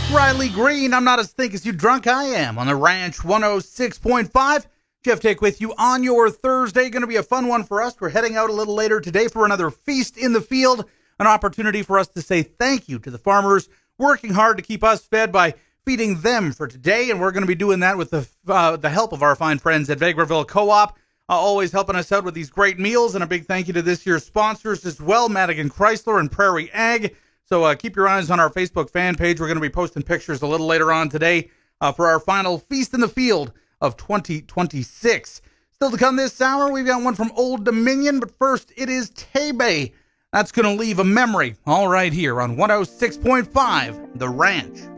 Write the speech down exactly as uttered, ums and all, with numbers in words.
Riley Green, I'm not as thick as you drunk I am on the Ranch one oh six point five. Jeff Tick with you on your Thursday. Going to be a fun one for us. We're heading out a little later today for another Feast in the Field, an opportunity for us to say thank you to the farmers working hard to keep us fed by feeding them for today. And we're going to be doing that with the uh, the help of our fine friends at Vegreville Co-op, uh, always helping us out with these great meals. And a big thank you to this year's sponsors as well, Madigan Chrysler and Prairie Ag. So uh, keep your eyes on our Facebook fan page. We're going to be posting pictures a little later on today uh, for our final Feast in the Field of twenty twenty-six. Still to come this hour, we've got one from Old Dominion, but first it is Tay-Bay. That's going to leave a memory all right here on one oh six point five, The Ranch.